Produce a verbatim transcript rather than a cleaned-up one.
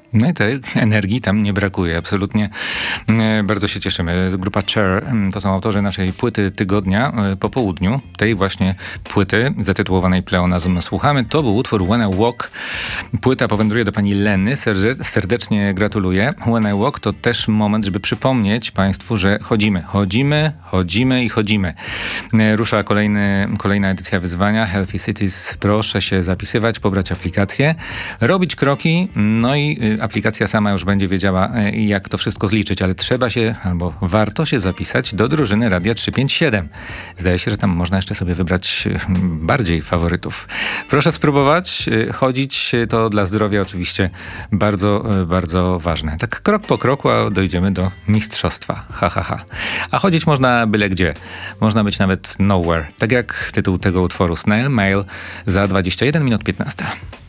No i tej energii tam nie brakuje, absolutnie. Bardzo się cieszymy. Grupa Cher to są autorzy naszej płyty tygodnia po południu. Tej właśnie płyty zatytułowanej Pleonazm słuchamy. To był utwór When I Walk. Płyta powędruje do pani Leny. Serdecznie gratuluję. When I Walk to też moment, żeby przypomnieć państwu, że chodzimy. Chodzimy, chodzimy i chodzimy. Rusza kolejny, kolejna edycja wyzwania Healthy Cities. Proszę się zapisywać, pobrać aplikację, robić kroki, no i aplikacja sama już będzie wiedziała, jak to wszystko zliczyć, ale trzeba się, albo warto się zapisać do drużyny Radia trzysta pięćdziesiąt siedem. Zdaje się, że tam można jeszcze sobie wybrać bardziej faworytów. Proszę spróbować. Chodzić to dla zdrowia oczywiście bardzo, bardzo ważne. Tak krok po kroku, a dojdziemy do mistrzostwa. Ha, ha, ha. A chodzić można byle gdzie. Można być nawet nowhere. Tak jak tytuł tego utworu Snail Mail za dwadzieścia jeden minut piętnaście.